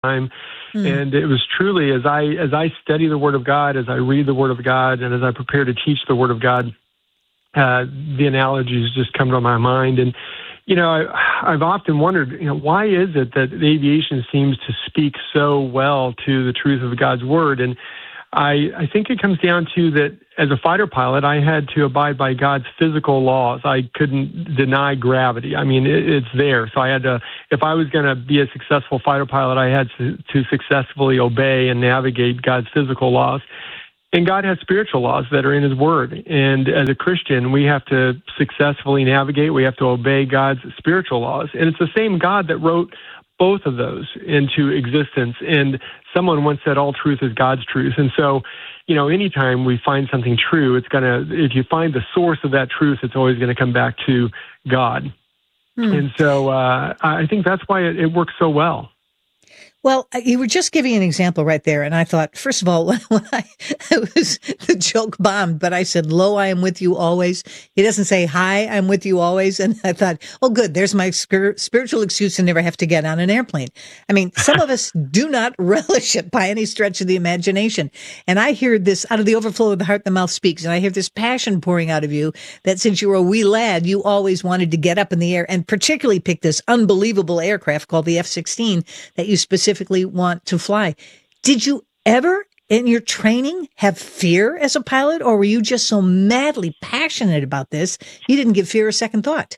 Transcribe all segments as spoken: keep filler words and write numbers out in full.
time. Mm. And it was truly, as I as I study the Word of God, as I read the Word of God, and as I prepare to teach the Word of God, uh, the analogies just come to my mind. And, you know, I, I've often wondered, you know, why is it that aviation seems to speak so well to the truth of God's Word? And I, I think it comes down to that as a fighter pilot, I had to abide by God's physical laws. I couldn't deny gravity. I mean, it, it's there. So I had to, if I was going to be a successful fighter pilot, I had to, to successfully obey and navigate God's physical laws. And God has spiritual laws that are in His Word. And as a Christian, we have to successfully navigate. We have to obey God's spiritual laws. And it's the same God that wrote both of those into existence. And someone once said, all truth is God's truth. And so, you know, anytime we find something true, it's going to, if you find the source of that truth, it's always going to come back to God. Hmm. And so uh, I think that's why it, it works so well. Well, you were just giving an example right there, and I thought, first of all, when, when I, it was the joke bombed, but I said, "Lo, I am with you always." He doesn't say, "Hi, I'm with you always," and I thought, "Oh, good, there's my spir- spiritual excuse to never have to get on an airplane." I mean, some of us do not relish it by any stretch of the imagination, and I hear this out of the overflow of the heart, the mouth speaks, and I hear this passion pouring out of you that since you were a wee lad, you always wanted to get up in the air, and particularly pick this unbelievable aircraft called the F sixteen that you specifically want to fly. Did you ever in your training have fear as a pilot, or were you just so madly passionate about this you didn't give fear a second thought?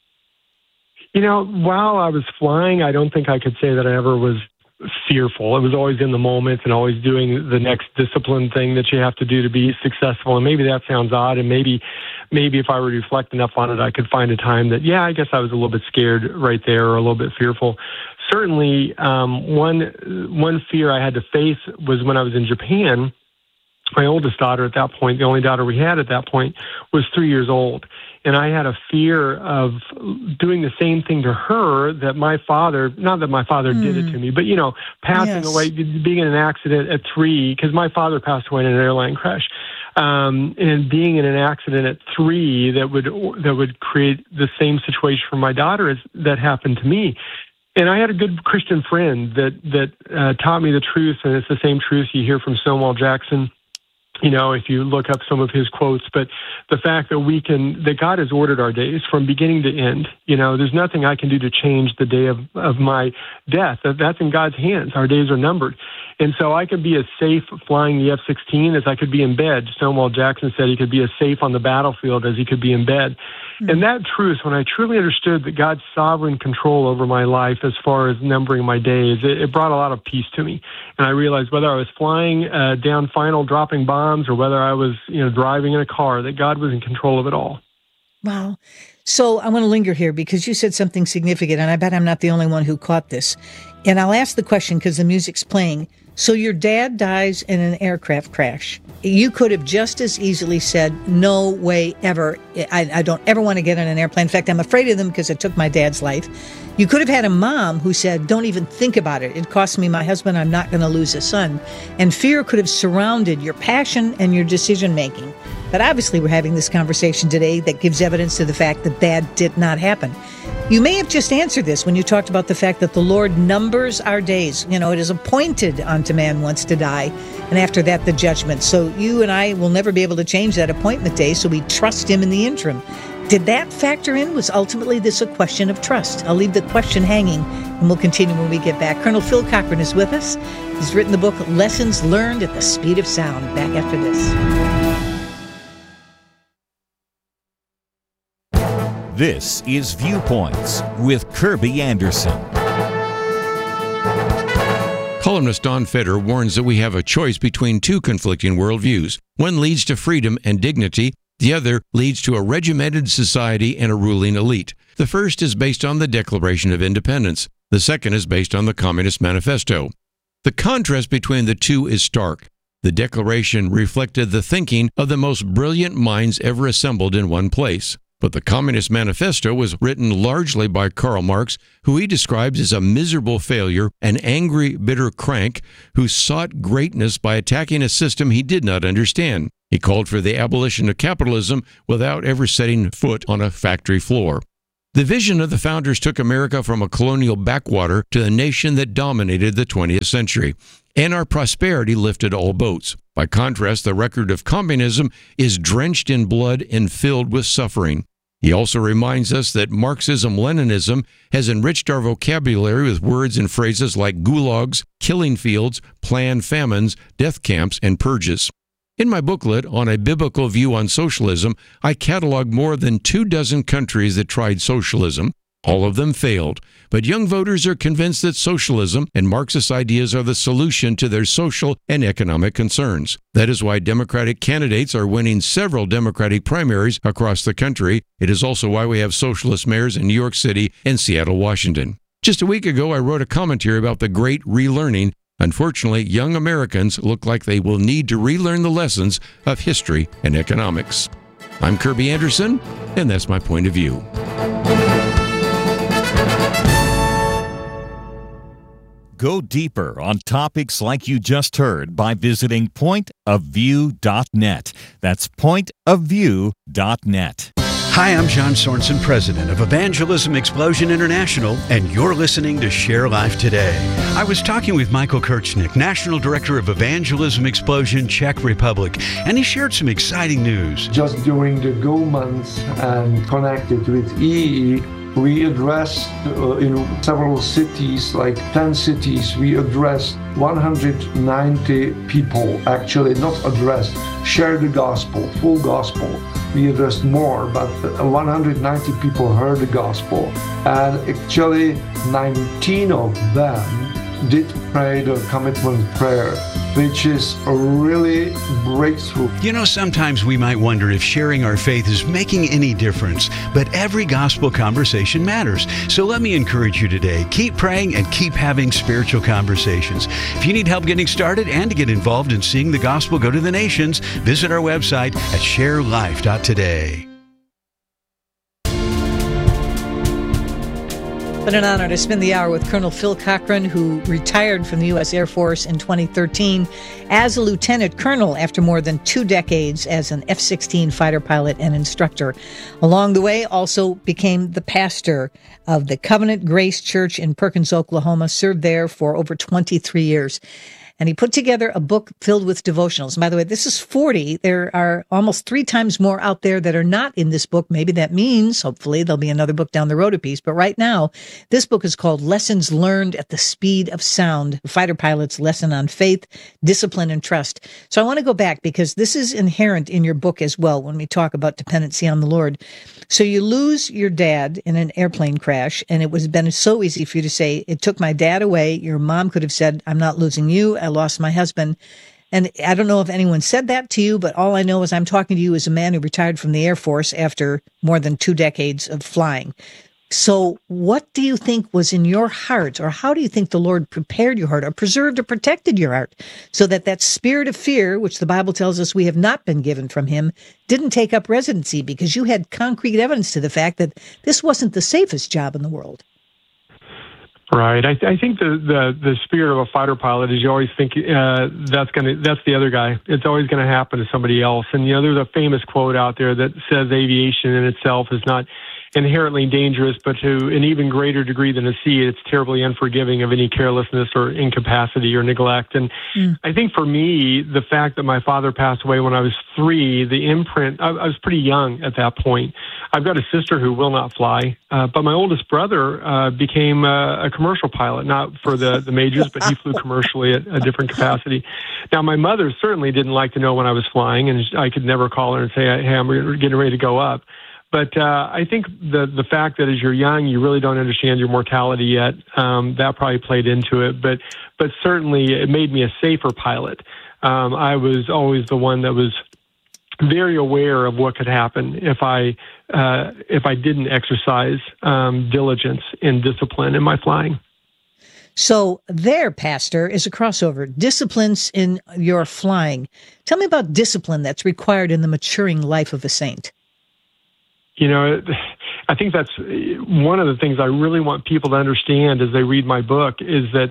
You know, while I was flying, I don't think I could say that I ever was fearful. It was always in the moment and always doing the next discipline thing that you have to do to be successful. And maybe that sounds odd, and maybe maybe if I were to reflect enough on it, I could find a time that, yeah, I guess I was a little bit scared right there, or a little bit fearful. Certainly, um, one one fear I had to face was when I was in Japan. My oldest daughter at that point, the only daughter we had at that point, was three years old. And I had a fear of doing the same thing to her that my father, not that my father mm. did it to me, but, you know, passing yes. away, being in an accident at three, because my father passed away in an airline crash. Um, and being in an accident at three that would that would create the same situation for my daughter as that happened to me. And I had a good Christian friend that that uh, taught me the truth, and it's the same truth you hear from Stonewall Jackson, you know, if you look up some of his quotes. But the fact that we can, that God has ordered our days from beginning to end. You know, there's nothing I can do to change the day of, of my death. That's in God's hands. Our days are numbered. And so I could be as safe flying the F sixteen as I could be in bed. Stonewall Jackson said he could be as safe on the battlefield as he could be in bed. Mm-hmm. And that truth, when I truly understood that God's sovereign control over my life as far as numbering my days, it, it brought a lot of peace to me. And I realized whether I was flying uh, down final, dropping bombs, or whether I was, you know, driving in a car, that God was in control of it all. Wow. So I want to linger here because you said something significant, and I bet I'm not the only one who caught this. And I'll ask the question because the music's playing. So your dad dies in an aircraft crash. You could have just as easily said, no way ever. I, I don't ever want to get on an airplane. In fact, I'm afraid of them because it took my dad's life. You could have had a mom who said, don't even think about it. It cost me my husband. I'm not going to lose a son. And fear could have surrounded your passion and your decision making. But obviously we're having this conversation today that gives evidence to the fact that that did not happen. You may have just answered this when you talked about the fact that the Lord numbers our days. You know, it is appointed unto man once to die, and after that, the judgment. So you and I will never be able to change that appointment day, so we trust him in the interim. Did that factor in? Was ultimately this a question of trust? I'll leave the question hanging, and we'll continue when we get back. Colonel Phil Cochran is with us. He's written the book, Lessons Learned at the Speed of Sound. Back after this. This is Viewpoints with Kirby Anderson. Columnist Don Feder warns that we have a choice between two conflicting worldviews. One leads to freedom and dignity. The other leads to a regimented society and a ruling elite. The first is based on the Declaration of Independence. The second is based on the Communist Manifesto. The contrast between the two is stark. The Declaration reflected the thinking of the most brilliant minds ever assembled in one place. But the Communist Manifesto was written largely by Karl Marx, who he describes as a miserable failure, an angry, bitter crank who sought greatness by attacking a system he did not understand. He called for the abolition of capitalism without ever setting foot on a factory floor. The vision of the founders took America from a colonial backwater to a nation that dominated the twentieth century, and our prosperity lifted all boats. By contrast, the record of communism is drenched in blood and filled with suffering. He also reminds us that Marxism-Leninism has enriched our vocabulary with words and phrases like gulags, killing fields, planned famines, death camps, and purges. In my booklet on a biblical view on socialism, I catalog more than two dozen countries that tried socialism. All of them failed, but young voters are convinced that socialism and Marxist ideas are the solution to their social and economic concerns. That is why Democratic candidates are winning several Democratic primaries across the country. It is also why we have socialist mayors in New York City and Seattle, Washington. Just a week ago, I wrote a commentary about the Great Relearning. Unfortunately, young Americans look like they will need to relearn the lessons of history and economics. I'm Kirby Anderson, and that's my point of view. Go deeper on topics like you just heard by visiting point of view dot net. That's point of view dot net. Hi, I'm John Sorensen, president of Evangelism Explosion International, and you're listening to Share Life Today. I was talking with Michael Kirchnick, National Director of Evangelism Explosion Czech Republic, and he shared some exciting news. Just during the Go months and connected with E E, we addressed uh, in several cities, like ten cities, we addressed one hundred ninety people, actually not addressed, share the gospel, full gospel. We addressed more, but one hundred ninety people heard the gospel. And actually nineteen of them did pray the commitment prayer, which is a really breakthrough. You know, sometimes we might wonder if sharing our faith is making any difference, but every gospel conversation matters. So let me encourage you today, keep praying and keep having spiritual conversations. If you need help getting started and to get involved in seeing the gospel go to the nations, visit our website at share life dot today. Been an honor to spend the hour with Colonel Phil Cochran, who retired from the U S Air Force in twenty thirteen as a lieutenant colonel after more than two decades as an F sixteen fighter pilot and instructor. Along the way, also became the pastor of the Covenant Grace Church in Perkins, Oklahoma, served there for over twenty-three years. And he put together a book filled with devotionals. And by the way, this is forty. There are almost three times more out there that are not in this book. Maybe that means, hopefully, there'll be another book down the road a piece. But right now, this book is called Lessons Learned at the Speed of Sound, Fighter Pilot's Lesson on Faith, Discipline, and Trust. So I want to go back because this is inherent in your book as well when we talk about dependency on the Lord. So you lose your dad in an airplane crash, and it was been so easy for you to say, it took my dad away. Your mom could have said, I'm not losing you. I lost my husband. And I don't know if anyone said that to you, but all I know is I'm talking to you as a man who retired from the Air Force after more than two decades of flying. So what do you think was in your heart, or how do you think the Lord prepared your heart or preserved or protected your heart so that that spirit of fear, which the Bible tells us we have not been given from him, didn't take up residency because you had concrete evidence to the fact that this wasn't the safest job in the world? Right. I, I think the, the, the spirit of a fighter pilot is you always think uh, that's gonna that's the other guy. It's always going to happen to somebody else. And you know, there's a famous quote out there that says aviation in itself is not inherently dangerous, but to an even greater degree than the sea, it's terribly unforgiving of any carelessness or incapacity or neglect. And mm. I think for me, the fact that my father passed away when I was three, the imprint, I, I was pretty young at that point. I've got a sister who will not fly, uh, but my oldest brother uh, became a, a commercial pilot, not for the, the majors, but he flew commercially at a different capacity. Now, my mother certainly didn't like to know when I was flying, and I could never call her and say, hey, I'm getting ready to go up. But uh, I think the the fact that as you're young, you really don't understand your mortality yet, um, that probably played into it. But but certainly it made me a safer pilot. Um, I was always the one that was very aware of what could happen if I uh, if I didn't exercise um, diligence and discipline in my flying. So there, Pastor, is a crossover. Disciplines in your flying. Tell me about discipline that's required in the maturing life of a saint. You know, I think that's one of the things I really want people to understand as they read my book is that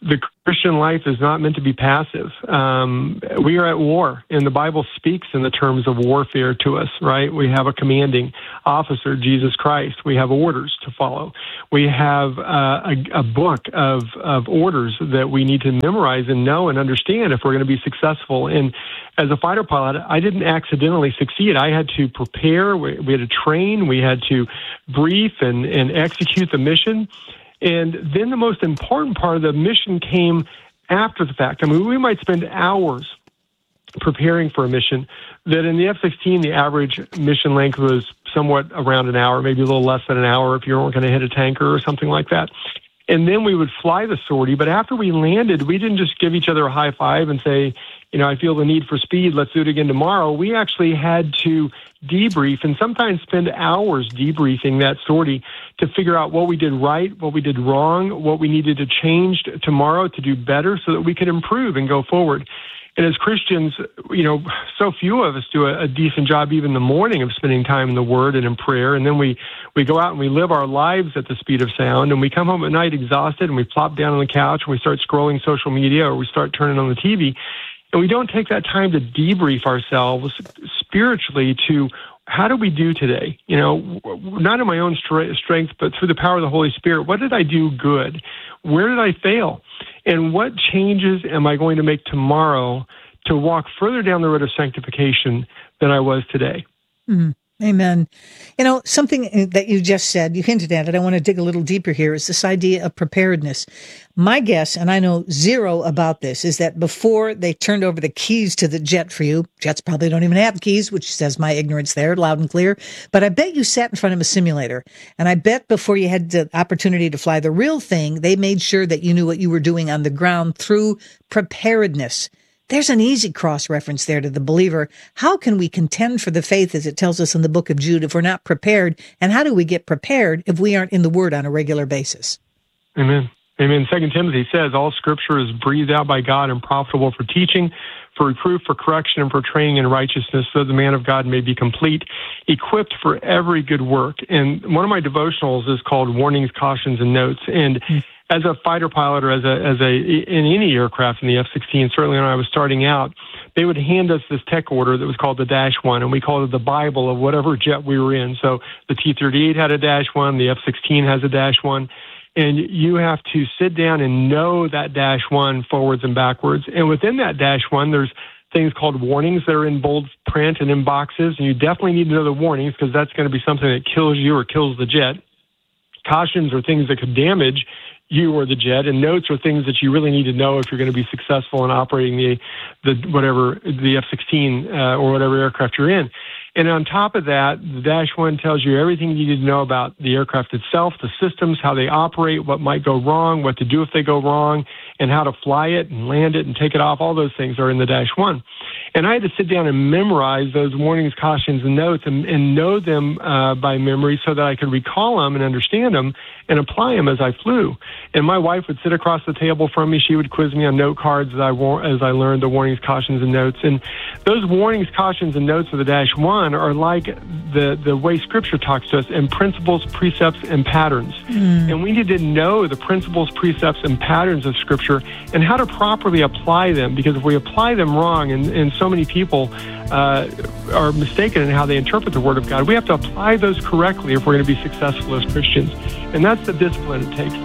the Christian life is not meant to be passive. Um, we are at war, and the Bible speaks in the terms of warfare to us, right? We have a commanding officer, Jesus Christ. We have orders to follow. We have uh, a, a book of, of orders that we need to memorize and know and understand if we're going to be successful. And as a fighter pilot, I didn't accidentally succeed. I had to prepare. We, we had to train. We had to brief and, and execute the mission. And then the most important part of the mission came after the fact. I mean, we might spend hours preparing for a mission that in the F sixteen, the average mission length was somewhat around an hour, maybe a little less than an hour if you weren't going to hit a tanker or something like that. And then we would fly the sortie. But after we landed, we didn't just give each other a high five and say, you know, I feel the need for speed. Let's do it again tomorrow. We actually had to debrief and sometimes spend hours debriefing that sortie to figure out what we did right, what we did wrong, what we needed to change tomorrow to do better so that we could improve and go forward. And as Christians, you know, so few of us do a, a decent job even in the morning of spending time in the Word and in prayer. And then we, we go out and we live our lives at the speed of sound. And we come home at night exhausted and we plop down on the couch and we start scrolling social media or we start turning on the T V. And we don't take that time to debrief ourselves spiritually to how do we do today? You know, not in my own strength, but through the power of the Holy Spirit. What did I do good? Where did I fail? And what changes am I going to make tomorrow to walk further down the road of sanctification than I was today? Mm-hmm. Amen. You know, something that you just said, you hinted at it, I want to dig a little deeper here, is this idea of preparedness. My guess, and I know zero about this, is that before they turned over the keys to the jet for you, jets probably don't even have keys, which says my ignorance there, loud and clear, but I bet you sat in front of a simulator, and I bet before you had the opportunity to fly the real thing, they made sure that you knew what you were doing on the ground through preparedness. There's an easy cross-reference there to the believer. How can we contend for the faith, as it tells us in the book of Jude, if we're not prepared? And how do we get prepared if we aren't in the Word on a regular basis? Amen. Amen. Second Timothy says, all Scripture is breathed out by God and profitable for teaching, for reproof, for correction, and for training in righteousness, so the man of God may be complete, equipped for every good work. And one of my devotionals is called Warnings, Cautions, and Notes. And mm-hmm. as a fighter pilot or as a, as a, in any aircraft in the F sixteen, certainly when I was starting out, they would hand us this tech order that was called the Dash One, and we called it the Bible of whatever jet we were in. So the T thirty-eight had a Dash One, the F sixteen has a Dash One, and you have to sit down and know that Dash One forwards and backwards. And within that Dash One, there's things called warnings that are in bold print and in boxes, and you definitely need to know the warnings because that's going to be something that kills you or kills the jet. Cautions are things that could damage you or the jet, and notes are things that you really need to know if you're going to be successful in operating the the whatever the F sixteen uh, or whatever aircraft you're in. And on top of that, the Dash One tells you everything you need to know about the aircraft itself, the systems, how they operate, what might go wrong, what to do if they go wrong, and how to fly it and land it and take it off. All those things are in the Dash One. And I had to sit down and memorize those warnings, cautions, and notes and, and know them uh, by memory so that I could recall them and understand them and apply them as I flew. And my wife would sit across the table from me. She would quiz me on note cards as I, war- as I learned the warnings, cautions, and notes. And those warnings, cautions, and notes of the Dash One are like the, the way Scripture talks to us in principles, precepts, and patterns. Mm. And we need to know the principles, precepts, and patterns of Scripture and how to properly apply them, because if we apply them wrong, and, and so many people uh, are mistaken in how they interpret the Word of God, we have to apply those correctly if we're going to be successful as Christians. And that's the discipline it takes.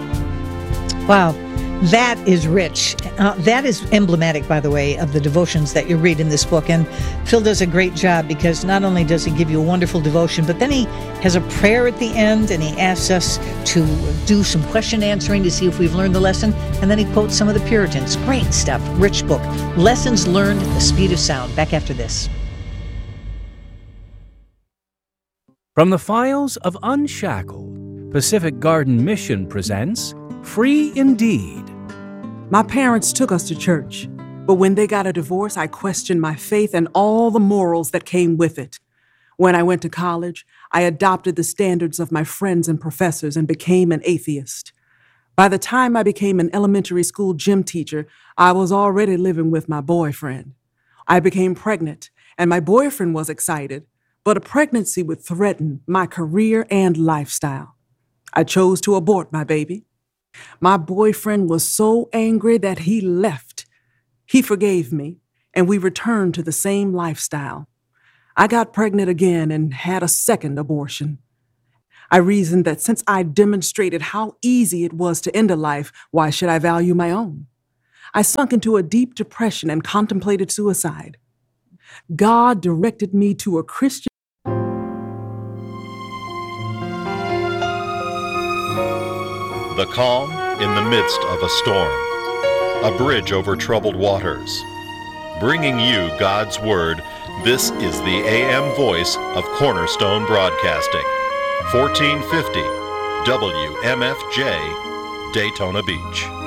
Wow. That is rich. Uh, that is emblematic, by the way, of the devotions that you read in this book. And Phil does a great job because not only does he give you a wonderful devotion, but then he has a prayer at the end and he asks us to do some question answering to see if we've learned the lesson. And then he quotes some of the Puritans. Great stuff. Rich book. Lessons Learned at the Speed of Sound. Back after this. From the files of Unshackled, Pacific Garden Mission presents Free Indeed. My parents took us to church, but when they got a divorce, I questioned my faith and all the morals that came with it. When I went to college, I adopted the standards of my friends and professors and became an atheist. By the time I became an elementary school gym teacher, I was already living with my boyfriend. I became pregnant, and my boyfriend was excited, but a pregnancy would threaten my career and lifestyle. I chose to abort my baby. My boyfriend was so angry that he left. He forgave me, and we returned to the same lifestyle. I got pregnant again and had a second abortion. I reasoned that since I demonstrated how easy it was to end a life, why should I value my own? I sunk into a deep depression and contemplated suicide. God directed me to a Christian. The calm in the midst of a storm. A bridge over troubled waters. Bringing you God's Word, this is the A M voice of Cornerstone Broadcasting. fourteen fifty W M F J, Daytona Beach.